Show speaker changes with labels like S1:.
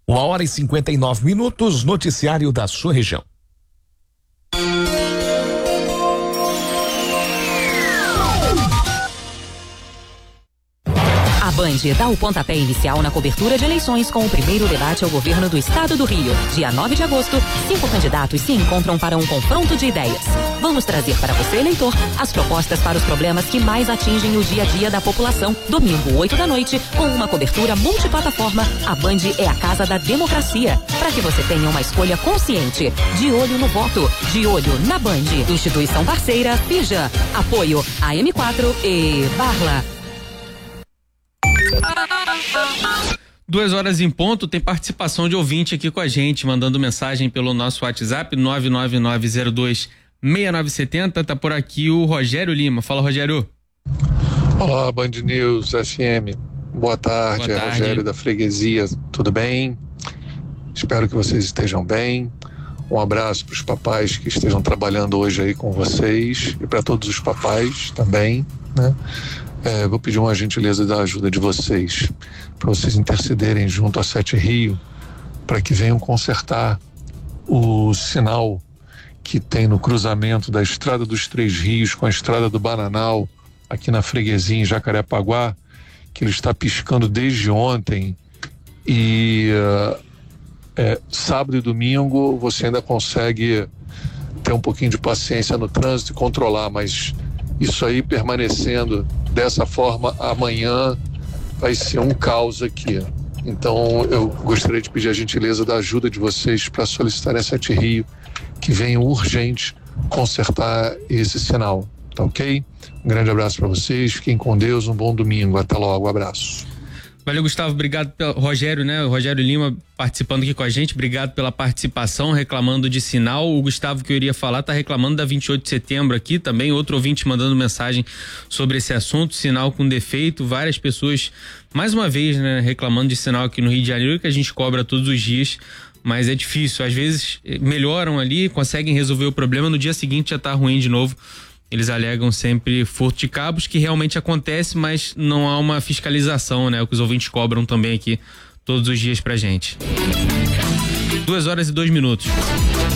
S1: 1h59, noticiário da sua região.
S2: A Band dá o pontapé inicial na cobertura de eleições com o primeiro debate ao governo do estado do Rio. Dia 9 de agosto, 5 candidatos se encontram para um confronto de ideias. Vamos trazer para você, eleitor, as propostas para os problemas que mais atingem o dia a dia da população. Domingo, 8 da noite, com uma cobertura multiplataforma, a Band é a casa da democracia. Para que você tenha uma escolha consciente. De olho no voto, de olho na Band. Instituição parceira, Pija. Apoio AM4 e Barla.
S3: 2 horas em ponto, tem participação de ouvinte aqui com a gente, mandando mensagem pelo nosso WhatsApp, 999026970. Tá por aqui o Rogério Lima. Fala, Rogério.
S4: Olá, Band News FM. Boa tarde, é Rogério da Freguesia. Tudo bem? Espero que vocês estejam bem. Um abraço para os papais que estejam trabalhando hoje aí com vocês e para todos os papais também, né? Vou pedir uma gentileza da ajuda de vocês, para vocês intercederem junto a 7 Rio, para que venham consertar o sinal que tem no cruzamento da Estrada dos Três Rios com a Estrada do Bananal, aqui na Freguesia, em Jacarepaguá, que ele está piscando desde ontem, e sábado e domingo você ainda consegue ter um pouquinho de paciência no trânsito e controlar, mas isso aí permanecendo dessa forma, amanhã vai ser um caos aqui. Então eu gostaria de pedir a gentileza da ajuda de vocês para solicitar a 7 Rio que venham urgente consertar esse sinal, tá ok? Um grande abraço para vocês, fiquem com Deus, um bom domingo, até logo, abraço.
S3: Valeu, Gustavo, obrigado pelo Rogério, né? O Rogério Lima participando aqui com a gente, obrigado pela participação, reclamando de sinal. O Gustavo que eu iria falar tá reclamando da 28 de setembro aqui também, outro ouvinte mandando mensagem sobre esse assunto, sinal com defeito, várias pessoas, mais uma vez, né, reclamando de sinal aqui no Rio de Janeiro, que a gente cobra todos os dias, mas é difícil, às vezes melhoram ali, conseguem resolver o problema, no dia seguinte já tá ruim de novo. Eles alegam sempre furto de cabos, que realmente acontece, mas não há uma fiscalização, né? O que os ouvintes cobram também aqui todos os dias pra gente. 2 horas e 2 minutos.